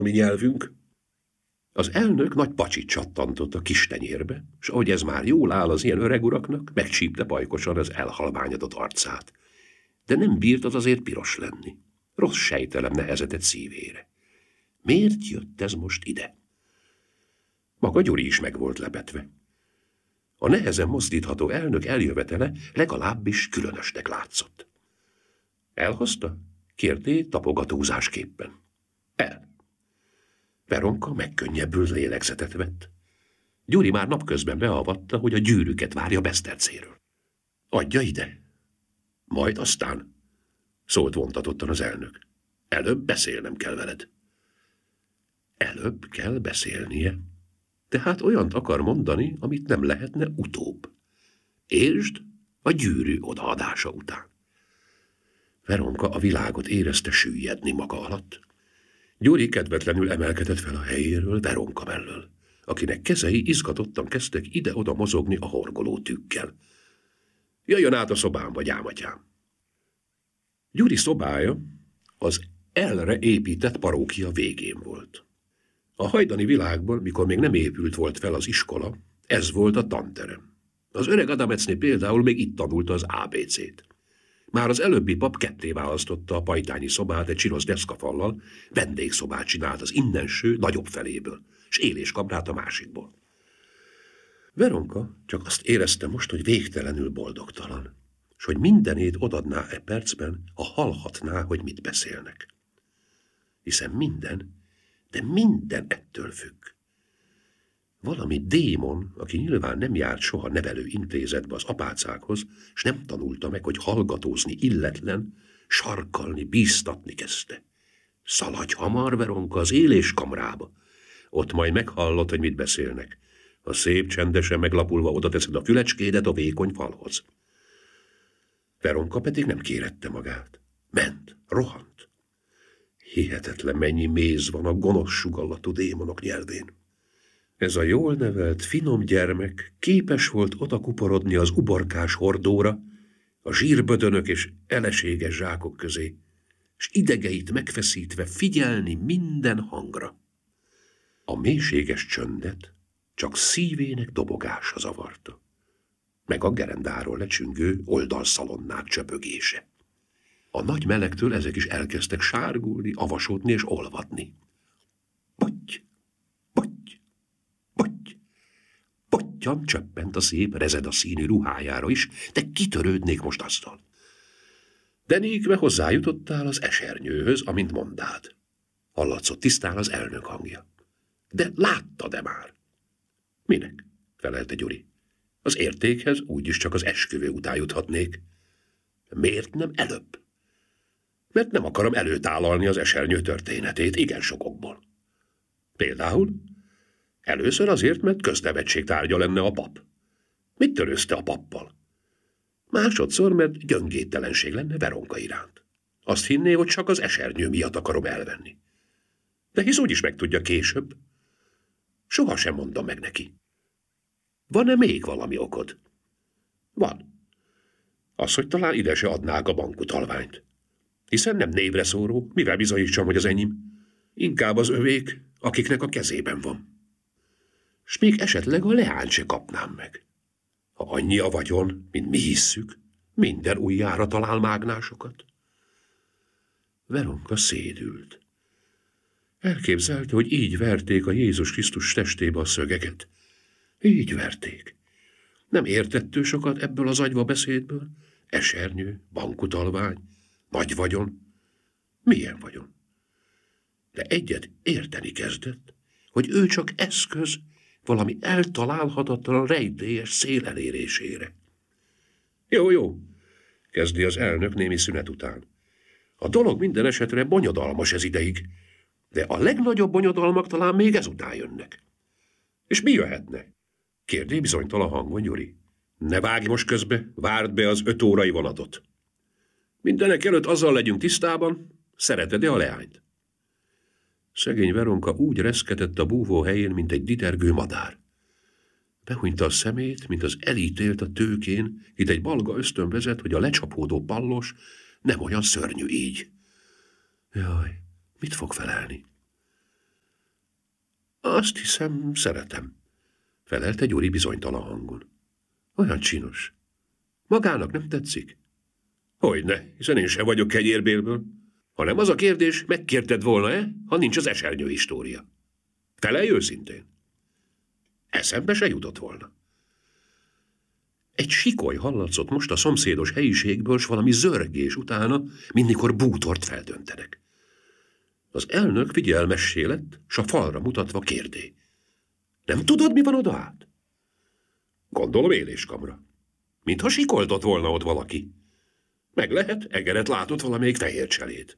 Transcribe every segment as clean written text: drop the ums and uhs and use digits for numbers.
mi nyelvünk. Az elnök nagy pacsit csattantott a kis tenyérbe, és ahogy ez már jól áll az ilyen öreg uraknak, megcsípte pajkosan az elhalványodott arcát. De nem bírt az azért piros lenni. Rossz sejtelem nehezedett szívére. Miért jött ez most ide? Maga Gyuri is meg volt lepetve. A nehezen mozdítható elnök eljövetele legalábbis különösnek látszott. Elhozta? Kérdé tapogatózásképpen. El. Veronka megkönnyebbült lélegzetet vett. Gyuri már napközben beavatta, hogy a gyűrűket várja Besztercéről. Adja ide. Majd aztán, szólt vontatottan az elnök. Előbb beszélnem kell veled. Előbb kell beszélnie. Tehát olyant akar mondani, amit nem lehetne utóbb. Értsd, a gyűrű odaadása után. Veronka a világot érezte süllyedni maga alatt. Gyuri kedvetlenül emelkedett fel a helyéről Veronka mellől, akinek kezei izgatottan kezdtek ide-oda mozogni a horgoló tükkel. Jöjjön át a szobámba, gyámatyám. Gyuri szobája az elre épített parókia végén volt. A hajdani világban, mikor még nem épült volt fel az iskola, ez volt a tanterem. Az öreg Adamecné például még itt tanulta az ABC-t. Már az előbbi pap ketté választotta a pajtányi szobát egy csinos deszkafallal, vendégszobát csinált az innenső, nagyobb feléből, s éléskamrát a másikból. Veronka csak azt érezte most, hogy végtelenül boldogtalan, s hogy mindenét odadná e percben, ha hallhatná, hogy mit beszélnek. Hiszen minden, de minden ettől függ. Valami démon, aki nyilván nem járt soha nevelő intézetbe az apácákhoz, s nem tanulta meg, hogy hallgatózni illetlen, sarkalni, bíztatni kezdte. Szaladj hamar, Veronka, az éléskamrába. Ott majd meghallod, hogy mit beszélnek. A szép csendesen meglapulva oda teszed a fülecskédet a vékony falhoz. Veronka pedig nem kérette magát. Ment, rohant. Hihetetlen mennyi méz van a gonosz sugallatú démonok nyelvén. Ez a jól nevelt, finom gyermek képes volt odakuporodni az uborkás hordóra, a zsírbödönök és eleséges zsákok közé, s idegeit megfeszítve figyelni minden hangra. A mélységes csöndet csak szívének dobogása zavarta, meg a gerendáról lecsüngő oldalszalonnák csöpögése. A nagy melegtől ezek is elkezdtek sárgulni, avasodni és olvadni. Potty, potty, potty, pottyan csöppent a szép rezeda színű ruhájára is, de kitörődnék most azzal. De nékve hozzájutottál az esernyőhöz, amint mondád. Hallatszott tisztán az elnök hangja. De láttad-e már? Minek? Felelte Gyuri. Az értékhez úgyis csak az esküvő után juthatnék. Miért nem előbb? Mert nem akarom előtálalni az esernyő történetét, igen sokokból. Például először azért, mert köznevetség tárgya lenne a pap. Mit törőzte a pappal? Másodszor, mert gyöngédtelenség lenne Veronka iránt. Azt hinné, hogy csak az esernyő miatt akarom elvenni. De hisz úgyis megtudja később. Soha sem mondom meg neki. Van-e még valami okod? Van. Az, hogy talán ide se adnák a bankutalványt. Hiszen nem névre szóró, mivel bizonyítsam, hogy az enyém. Inkább az övék, akiknek a kezében van. S még esetleg a leányt se kapnám meg. Ha annyi a vagyon, mint mi hisszük, minden ujjára talál mágnásokat. Veronka szédült. Elképzelte, hogy így verték a Jézus Krisztus testébe a szögeket. Így verték. Nem értett ő sokat ebből az agyva beszédből? Esernyő, bankutalvány, nagy vagyon. Milyen vagyon? De egyet érteni kezdett, hogy ő csak eszköz valami eltalálhatatlan rejtélyes cél elérésére. Jó, jó, kezdi az elnök némi szünet után. A dolog minden esetre bonyodalmas ez ideig, de a legnagyobb bonyodalmak talán még ezután jönnek. És mi jöhetne? Kérdé bizonytalan hangon Gyuri. Ne vágj most közbe, várd be az 5 órai vonatot. Mindenek előtt azzal legyünk tisztában, szereted-e a leányt? Szegény Veronka úgy reszketett a búvó helyén, mint egy ditergő madár. Behunyta a szemét, mint az elítélt a tőkén, itt egy balga ösztön vezet, hogy a lecsapódó pallos nem olyan szörnyű így. Jaj, mit fog felelni? Azt hiszem, szeretem, felelte Gyuri bizonytalan hangon. Olyan csinos. Magának nem tetszik? Hogyne, hiszen én sem vagyok kenyérbélből. Hanem az a kérdés, megkérted volna-e, ha nincs az esernyő história? Felelj őszintén. Eszembe se jutott volna. Egy sikoly hallatszott most a szomszédos helyiségből, s valami zörgés utána, mint mikor bútort feldöntenek. Az elnök figyelmessé lett, s a falra mutatva kérdé. Nem tudod, mi van oda át? Gondolom éléskamra. Mintha sikoltott volna ott valaki. Meg lehet, egeret látott valamelyik fehér cselét.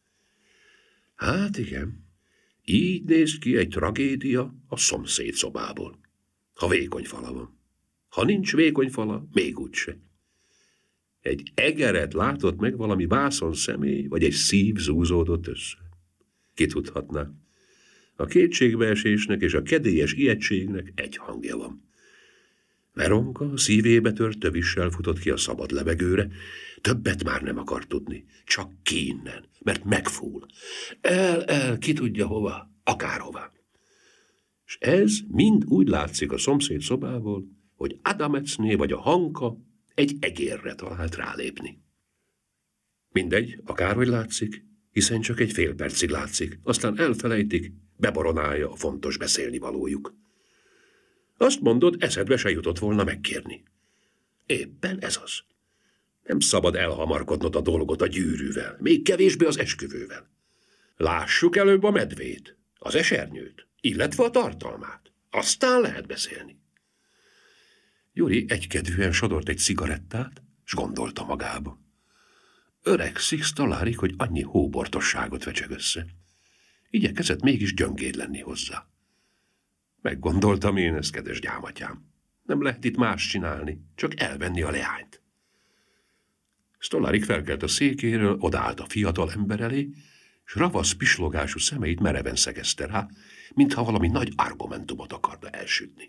Hát igen, így néz ki egy tragédia a szomszéd szobából. Ha vékony fala van. Ha nincs vékony fala, még úgyse. Egy egeret látott meg valami vászon személy, vagy egy szív zúzódott össze. Ki tudhatná? A kétségbeesésnek és a kedélyes ijegységnek egy hangja van. Veronka szívébe tört tövissel futott ki a szabad levegőre, többet már nem akar tudni, csak ki innen, mert megfúl. El, ki tudja hova, akárhova. És ez mind úgy látszik a szomszéd szobából, hogy Adamecné vagy a Hanka egy egérre talált rálépni. Mindegy, akárhogy látszik, hiszen csak egy fél percig látszik, aztán elfelejtik, bebaronálja a fontos beszélnivalójuk. Azt mondod, eszedbe se jutott volna megkérni. Éppen ez az. Nem szabad elhamarkodnod a dolgot a gyűrűvel, még kevésbé az esküvővel. Lássuk előbb a medvét, az esernyőt, illetve a tartalmát. Aztán lehet beszélni. Gyuri egykedvűen sodort egy cigarettát, s gondolta magába. Öregszik Sztolárik, hogy annyi hóbortosságot vecseg össze. Igyekezett mégis gyöngéd lenni hozzá. Meggondoltam én ezt, kedves gyámatyám. Nem lehet itt más csinálni, csak elvenni a leányt. Sztolárik felkelt a székéről, odaállt a fiatal ember elé, s ravasz pislogású szemeit mereven szegezte rá, mintha valami nagy argumentumot akarna elsütni.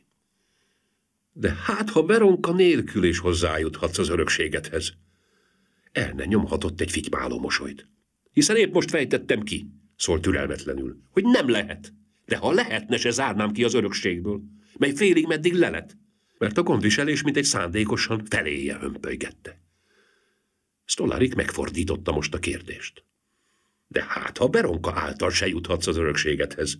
De hát, ha Veronka nélkül is hozzájuthatsz az örökségedhez. El ne nyomhatott egy fitymáló mosolyt. Hiszen épp most fejtettem ki, szólt türelmetlenül, hogy nem lehet. De ha lehetne, se zárnám ki az örökségből, mely félig meddig lelet, mert a gondviselés mint egy szándékosan feléje hömpölygette. Sztolárik megfordította most a kérdést. De hát, ha Veronka által se juthatsz az örökségedhez.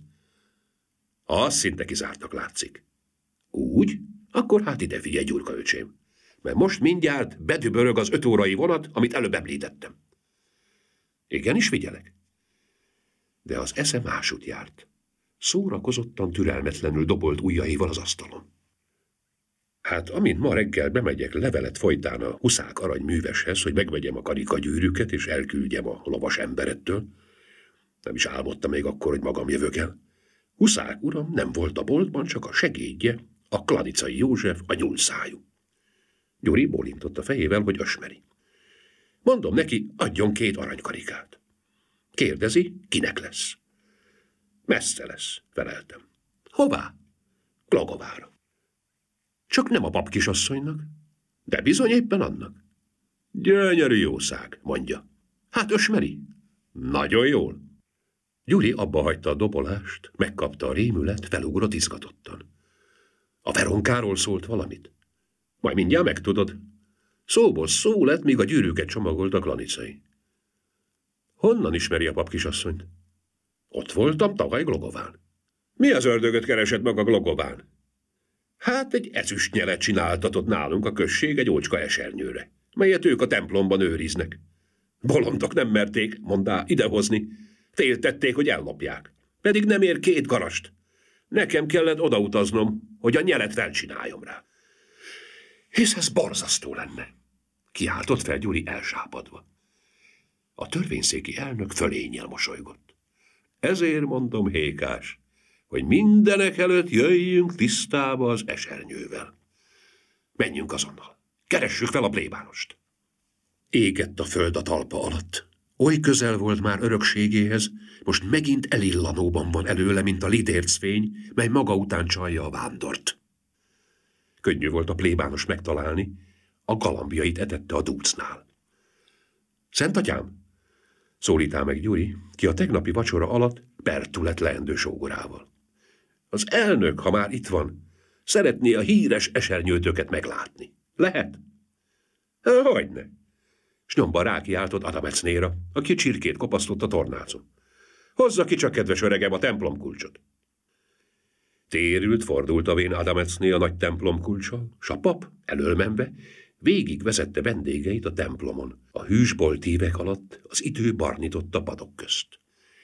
Az szinte kizártnak látszik. Úgy? Akkor hát ide figyelj, Gyurka öcsém, mert most mindjárt bedübörög az 5 órai vonat, amit előbb említettem. Igenis figyelek. De az esze másút járt. Szórakozottan, türelmetlenül dobolt ujjaival az asztalon. Hát, amint ma reggel bemegyek levelet folytán a Huszák Arany műveshez, hogy megvegyem a karikagyűrűket és elküldjem a lovas emberettől, nem is álmodtam még akkor, hogy magam jövök el. Huszák uram nem volt a boltban, csak a segédje, a Klanicai József, a nyúlszájú. Gyuri bólintott a fejével, hogy ösmeri. Mondom neki, adjon 2 aranykarikát. Kérdezi, kinek lesz. Messze lesz, feleltem. Hová? Glogovára. Csak nem a papkisasszonynak, de bizony éppen annak. Gyönyörű jószág, mondja. Hát ösmeri? Nagyon jól. Gyuri abba hagyta a dobolást, megkapta a rémület, felugrott izgatottan. A Veronkáról szólt valamit? Majd mindjárt megtudod. Szóból szó lett, míg a gyűrűket csomagolt a Klanicai. Honnan ismeri a papkisasszonyt? Ott voltam tavaly Glogován. Mi az ördögöt keresett maga Glogován? Hát egy ezüstnyelet csináltatott nálunk a község egy ócska esernyőre, melyet ők a templomban őriznek. Bolondok nem merték, mondá, idehozni. Féltették, hogy ellopják. Pedig nem ér 2 garast. Nekem kellett odautaznom, hogy a nyelet felcsináljam rá. Hisz ez borzasztó lenne. Kiáltott fel Gyuri elsápadva. A törvényszéki elnök fölényel mosolygott. Ezért mondom, Hékás, hogy mindenek előtt jöjjünk tisztába az esernyővel. Menjünk azonnal. Keressük fel a plébánost. Égett a föld a talpa alatt. Oly közel volt már örökségéhez, most megint elillanóban van előle, mint a lidércfény, mely maga után csalja a vándort. Könnyű volt a plébános megtalálni, a galambjait etette a dúcnál. Szentatyám, szólítál meg Gyuri, ki a tegnapi vacsora alatt Bertú lett leendő sógorával. Az elnök, ha már itt van, szeretné a híres esernyőtöket meglátni. Lehet? Hogyne. S nyomban rákiáltott Adamecnéra, aki csirkét kopasztott a tornácon. Hozza ki csak, kedves öregem, a templomkulcsot. Térült, fordult a vén Adamecné a nagy templomkulccsal, s a pap, elölmenve, végig vezette vendégeit a templomon, a hűsbolt évek alatt az idő barnította padok közt.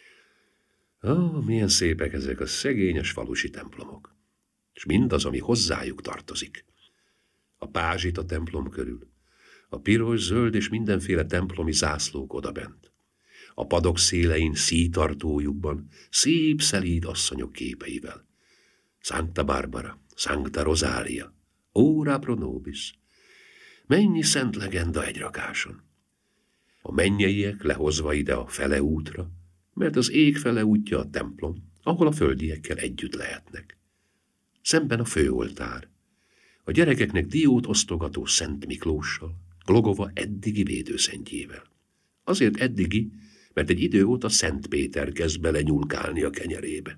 Milyen szépek ezek a szegényes falusi templomok, és mindaz, ami hozzájuk tartozik. A pázsit a templom körül, a piros, zöld és mindenféle templomi zászlók odabent. A padok szélein szíjtartójukban szép szelíd asszonyok képeivel. Santa Barbara, Sancta Rosalia, Ora pro nobis. Mennyi szent legenda egy rakáson. A mennyeiek lehozva ide a fele útra, mert az ég fele útja a templom, ahol a földiekkel együtt lehetnek. Szemben a főoltár, a gyerekeknek diót osztogató Szent Miklóssal, Glogova eddigi védőszentjével. Azért eddigi, mert egy idő óta Szent Péter kezd bele nyúlkálni a kenyerébe.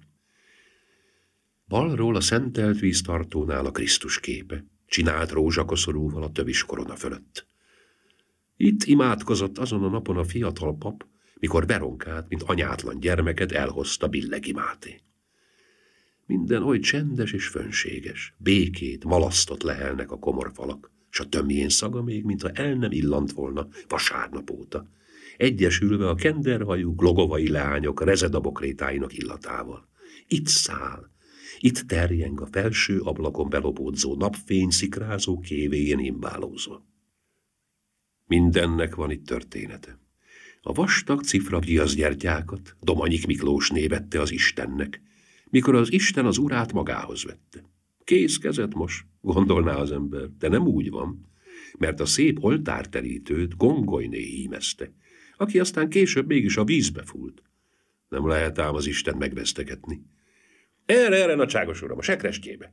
Balról a szentelt víztartónál a Krisztus képe, csinált rózsakoszorúval a tövis korona fölött. Itt imádkozott azon a napon a fiatal pap, mikor Veronkát, mint anyátlan gyermeket elhozta Billegi Máté. Minden oly csendes és fönséges, békét, malasztot lehelnek a komorfalak, s a tömjén szaga még, mintha el nem illant volna vasárnap óta, egyesülve a kenderhajú glogovai leányok rezedabokrétáinak illatával. Itt száll, itt terjeng a felső ablakon belobódzó napfény szikrázó kévéjén imbálózva. Mindennek van itt története. A vastag cifra viaszgyertyákat Domanyik Miklósné vette az Istennek, mikor az Isten az urát magához vette. Kész kezet mos, gondolná az ember, de nem úgy van, mert a szép oltárterítőt Gongolyné hímezte, aki aztán később mégis a vízbe fúlt. Nem lehet ám az Isten megvesztegetni. Erre, nagyságos uram, a sekrestjébe.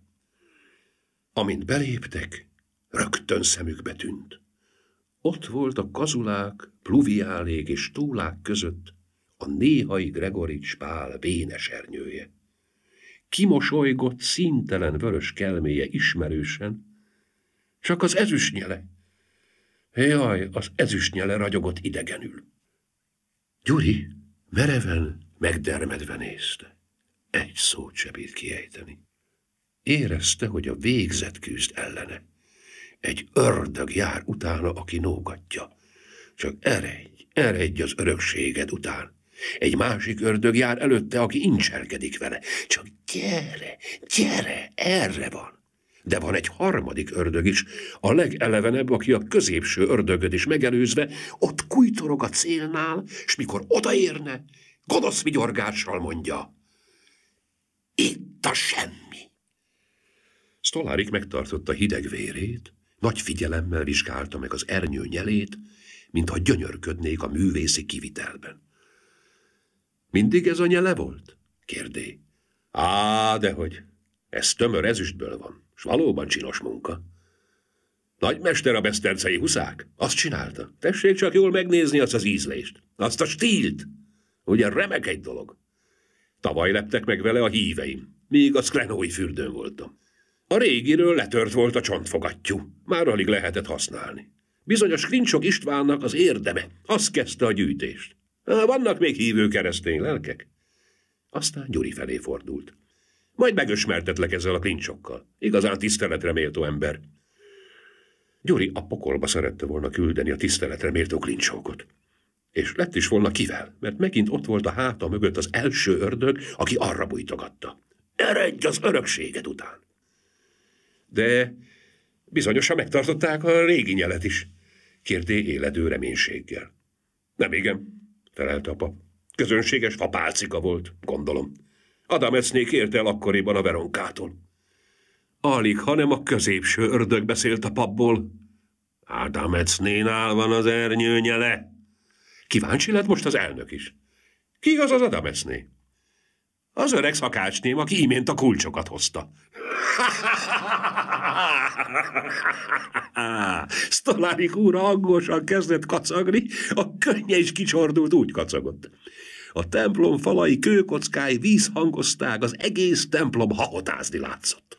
Amint beléptek, rögtön szemükbe tűnt. Ott volt a kazulák, pluviálék és túlák között a néhai Gregorics Pál vénesernyője. Kimosolygott, színtelen vörös kelméje ismerősen, csak az ezüstnyele. Jaj, az ezüstnyele ragyogott idegenül. Gyuri mereven, megdermedve nézte. Egy szót se bírt kiejteni. Érezte, hogy a végzet küzd ellene. Egy ördög jár utána, aki nógatja. Csak eredj az örökséged után. Egy másik ördög jár előtte, aki incselkedik vele. Csak gyere, erre van. De van egy harmadik ördög is, a legelevenebb, aki a középső ördögöt is megelőzve, ott kujtorog a célnál, s mikor odaérne, gonosz vigyorgással mondja: itt a semmi. Sztolárik megtartotta hideg vérét, nagy figyelemmel vizsgálta meg az ernyő nyelét, mintha gyönyörködnék a művészi kivitelben. Mindig ez a nyele volt? Kérdé. Dehogy. Ez tömör ezüstből van, s valóban csinos munka. Nagymester a besztercei huszák? Azt csinálta. Tessék csak jól megnézni azt az ízlést, azt a stílt. Ugye remek egy dolog. Tavaly leptek meg vele a híveim, míg a szklenói fürdőn voltam. A régiről letört volt a csontfogattyú, már alig lehetett használni. Bizonyos Klincsok Istvánnak az érdeme, az kezdte a gyűjtést. Vannak még hívő keresztény lelkek. Aztán Gyuri felé fordult. Majd megösmertetlek ezzel a Klincsokkal. Igazán tiszteletre méltó ember. Gyuri a pokolba szerette volna küldeni a tiszteletre méltó Klincsokot. És lett is volna kivel, mert megint ott volt a háta mögött az első ördög, aki arra bújtogatta. Eredj az örökséged után! De bizonyosan megtartották a régi nyelet is, kérdé éledő reménységgel. Nem igen, felelte a pap. Közönséges fapálcika volt, gondolom. Adamecné kérte el akkoriban a Veronkától. Alig, hanem a középső ördög beszélt a papból. Adamecnénál van az ernyő nyele. Kíváncsi lett most az elnök is. Ki az Adamecné? Az öreg szakácsném, aki imént a kulcsokat hozta. Sztolárik úr hangosan kezdett kacagni, a könnye is kicsordult, úgy kacagott. A templom falai, kőkockái vízhangozták, az egész templom hahotázni látszott.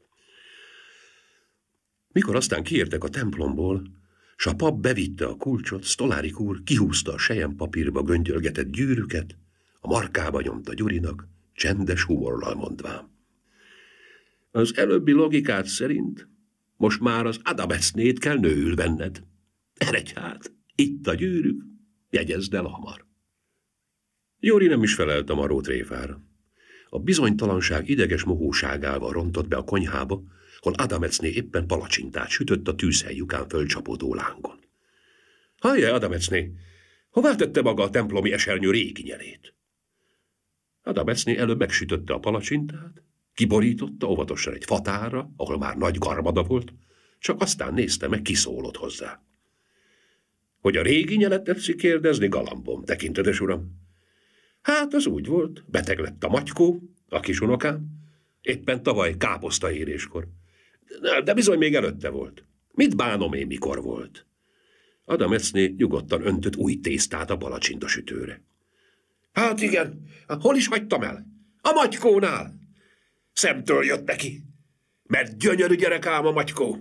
Mikor aztán kiértek a templomból, s a pap bevitte a kulcsot, Sztolárik úr kihúzta a selyempapírba göngyölgetett gyűrűket, a markába nyomta Gyurinak, csendes humorral mondván: az előbbi logikát szerint most már az Adamecnét kell nőül venned. Eredj hát, itt a gyűrűk, jegyezd el hamar. Gyuri nem is felelt a maró tréfára. A bizonytalanság ideges mohóságával rontott be a konyhába, hol Adamecné éppen palacsintát sütött a tűzhely lyukán fölcsapódó lángon. Hallja, Adamecné, hová tette maga a templomi esernyő régi nyelét? Adamecné előbb megsütötte a palacsintát, kiborította óvatosan egy fatárra, ahol már nagy garmada volt, csak aztán nézte meg, kiszólott hozzá. Hogy a régi nyelet tetszik kérdezni, galambom, tekintetes uram? Hát az úgy volt, beteg lett a Matykó, a kisunokám, éppen tavaly káposztaéréskor. De bizony még előtte volt. Mit bánom én, mikor volt? Adamecné nyugodtan öntött új tésztát a palacsinta sütőre. Hát igen, hol is hagytam el? A Matykónál. Szemtől jött neki, mert gyönyörű gyerek ám a Matykó.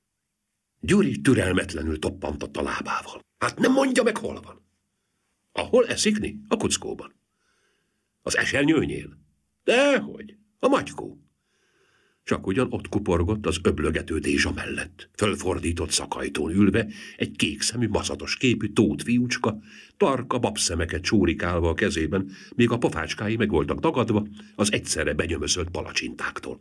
Gyuri türelmetlenül toppantott a lábával. Hát nem mondja meg, hol van. Ahol eszikni? A kuckóban. Az esernyőnyél? Dehogy, a Matykó. Csak ugyan ott kuporgott az öblögető Dézsa mellett, fölfordított szakajtón ülve, egy kékszemű, maszatos képű Tóth fiúcska, tarka babszemeket csórikálva a kezében, még a pofácskái meg voltak tagadva az egyszerre benyömöszölt palacsintáktól.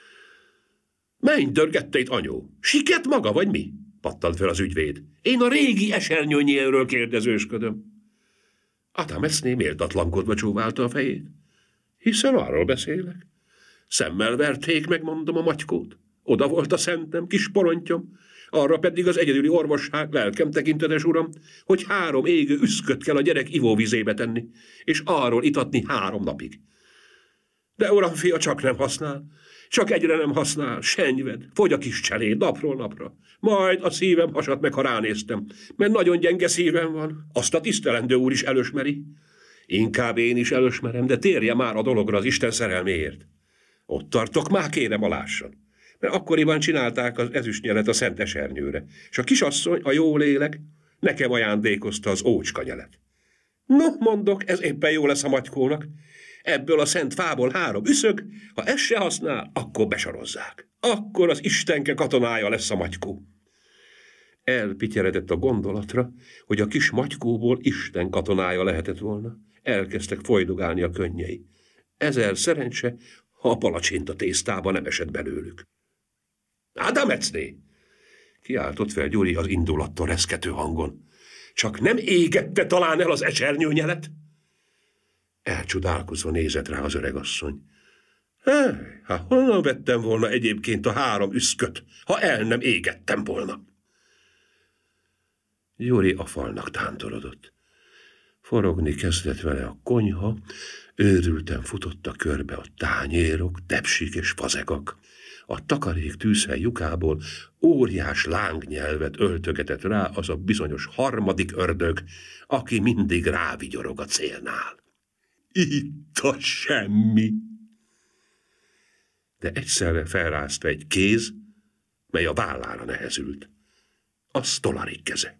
Menj, dörgette itt anyó, siket maga vagy mi? Pattant fel az ügyvéd. Én a régi esernyőnyélről kérdezősködöm. Adamecné méltatlankodva csóválta a fejét. Hiszen arról beszélek. Szemmel verték meg, mondom, a Matykót. Oda volt a szentem, kis porontyom. Arra pedig az egyedüli orvosság, lelkem tekintetes uram, hogy 3 égő üszköt kell a gyerek ivóvizébe tenni, és arról itatni 3 napig. De uram fia csak nem használ, csak egyre nem használ, senyved, fogy a kis cseléd napról napra. Majd a szívem hasadt meg, ha ránéztem, mert nagyon gyenge szívem van, azt a tisztelendő úr is elösmeri. Inkább én is elösmerem, de térje már a dologra az Isten szerelméért. Ott tartok, már kérem alásson. Mert akkoriban csinálták az ezüstnyelet a szent esernyőre, és a kisasszony, a jó lélek, nekem ajándékozta az ócska nyelet. No, mondok, ez éppen jó lesz a Matykónak. Ebből a szent fából 3 üszög, ha ezt se használ, akkor besorozzák. Akkor az Istenke katonája lesz a Matykó. Elpityeredett a gondolatra, hogy a kis Matykóból Isten katonája lehetett volna. Elkezdtek folydogálni a könnyei. 1000 szerencse, ha a palacsinta tésztába nem esett belőlük. Adamecné! Kiáltott fel Gyuri az indulattól reszkető hangon. Csak nem égette talán el az esernyőnyelet? Elcsodálkozva nézett rá az öregasszony. Hát honnan vettem volna egyébként a 3 üszköt, ha el nem égettem volna? Gyuri a falnak tántorodott. Forogni kezdett vele a konyha, őrülten futotta körbe a tányérok, tepsik és fazekak. A takarék tűzhely lyukából óriás lángnyelvet öltögetett rá az a bizonyos 3. ördög, aki mindig rávigyorog a célnál. Itt a semmi! De egyszerre felrázta egy kéz, mely a vállára nehezült. A Sztolárik keze.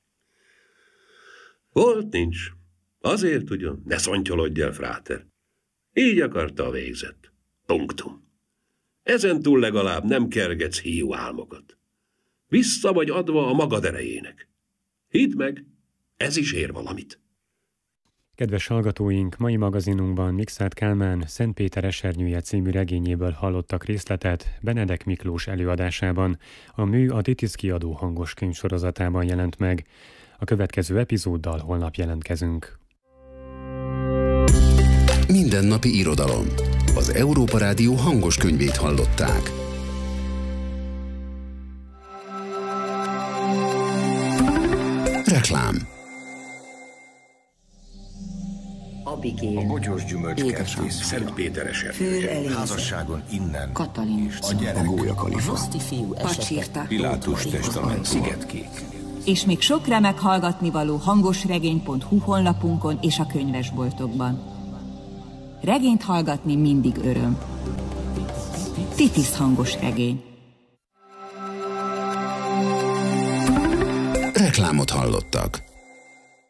Volt nincs. Azért ugyan, ne szontyolodj el, fráter. Így akarta a végzet. Punktum. Ezentúl legalább nem kergetsz hiú álmokat. Vissza vagy adva a magad erejének. Hidd meg, ez is ér valamit. Kedves hallgatóink, mai magazinunkban Mikszáth Kálmán Szent Péter esernyője című regényéből hallottak részletet Benedek Miklós előadásában. A mű a Titiz kiadó hangos könyvsorozatában jelent meg. A következő epizóddal holnap jelentkezünk. Mindennapi irodalom. Az Európa Rádió hangos könyvét hallották. Reklám. Abigail. A bogyós gyümölcskert készül. Szent Péter esernyője. Házasságon innen. Katalin. A gyerek. A gólyakalifa. Roszti fiú esete. Pilátus testament. Szigetkék. És még sok remek hallgatnivaló hangosregény.hu honlapunkon és a könyvesboltokban. Regényt hallgatni mindig öröm. Titis hangos regény. Reklámot hallottak.